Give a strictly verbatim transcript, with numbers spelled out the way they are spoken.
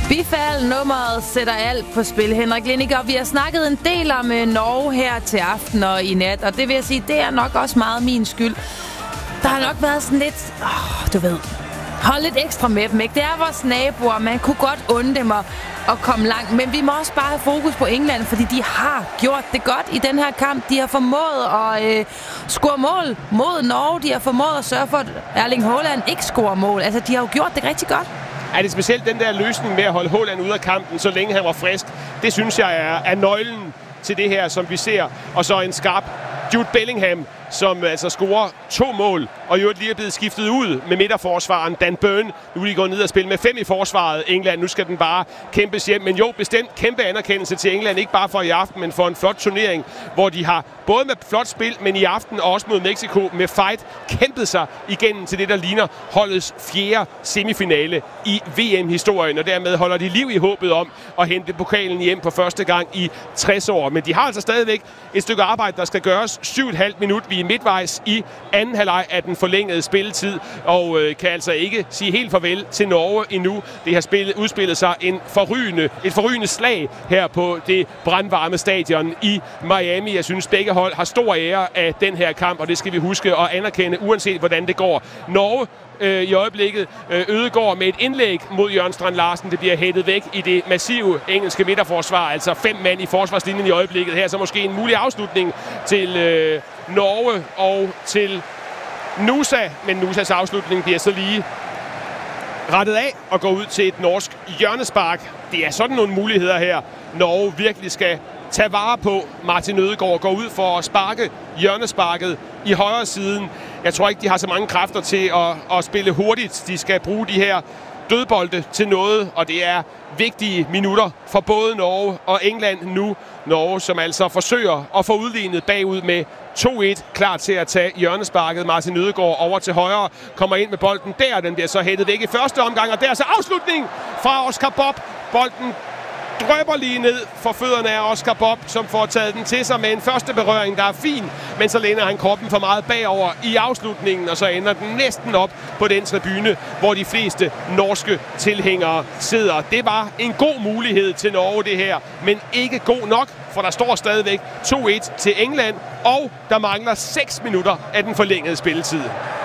Bifald nummeret sætter alt på spil, Henrik Lindinger. Vi har snakket en del om Norge her til aften og i nat, og det vil jeg sige, det er nok også meget min skyld. Der har nok været sådan lidt, åh, du ved, hold lidt ekstra med dem, ikke? Det er vores naboer, man kunne godt undre dem at, at komme langt, men vi må også bare have fokus på England, fordi de har gjort det godt i den her kamp. De har formået at øh, score mål mod Norge, de har formået at sørge for, at Erling Haaland ikke scorer mål. Altså, de har jo gjort det rigtig godt. Er det specielt den der løsning med at holde Haaland ude af kampen, så længe han var frisk? Det synes jeg er, er nøglen til det her, som vi ser. Og så en skarp Jude Bellingham, som altså scorer to mål, og jo lige er blevet skiftet ud med midterforsvaren Dan Burn. Nu er de gået ned og spille med fem i forsvaret. England, nu skal den bare kæmpes hjem. Men jo, bestemt kæmpe anerkendelse til England, ikke bare for i aften, men for en flot turnering, hvor de har både med flot spil, men i aften og også mod Mexico med fight kæmpet sig igennem til det, der ligner holdets fjerde semifinale i V M-historien, og dermed holder de liv i håbet om at hente pokalen hjem på første gang i tres år. Men de har altså stadigvæk et stykke arbejde, der skal gøres. syv komma fem minut. Vi er midtvejs i anden halvleg af den forlængede spilletid, og øh, kan altså ikke sige helt farvel til Norge endnu. Det har spillet, udspillet sig en forrygende, et forrygende slag her på det brandvarme stadion i Miami. Jeg synes, begge hold har stor ære af den her kamp, og det skal vi huske at anerkende, uanset hvordan det går. Norge øh, i øjeblikket øh, Ødegaard med et indlæg mod Jørgen Strand Larsen. Det bliver hættet væk i det massive engelske midterforsvar, altså fem mand i forsvarslinjen i øjeblikket. Her så måske en mulig afslutning til øh, Norge og til Nusa, men Nusas afslutning bliver så lige rettet af og går ud til et norsk hjørnespark. Det er sådan nogle muligheder her, Norge virkelig skal tage vare på. Martin Ødegaard går ud for at sparke hjørnesparket i højre siden. Jeg tror ikke, de har så mange kræfter til at, at spille hurtigt. De skal bruge de her dødbolde til noget, og det er vigtige minutter for både Norge og England nu. Norge, som altså forsøger at få udlignet bagud med to et, klar til at tage hjørnesparket. Martin Ødegaard over til højre, kommer ind med bolden der, den bliver så hættet væk i første omgang, og der er så afslutning fra Oscar Bob. Bolden drøber lige ned for fødderne af Oscar Bob, som får taget den til sig med en første berøring, der er fin, men så læner han kroppen for meget bagover i afslutningen, og så ender den næsten op på den tribune, hvor de fleste norske tilhængere sidder. Det var en god mulighed til Norge, det her, men ikke god nok, for der står stadigvæk to et til England, og der mangler seks minutter af den forlængede spilletid.